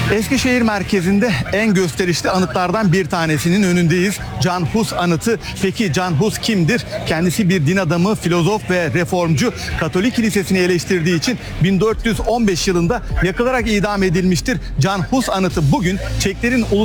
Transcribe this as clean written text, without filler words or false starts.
Eskişehir merkezinde en gösterişli anıtlardan bir tanesinin önündeyiz. Can Hus anıtı. Peki Can Hus kimdir? Kendisi bir din adamı, filozof ve reformcu. Katolik kilisesini eleştirdiği için 1415 yılında yakılarak idam edilmiştir. Can Hus anıtı bugün Çeklerin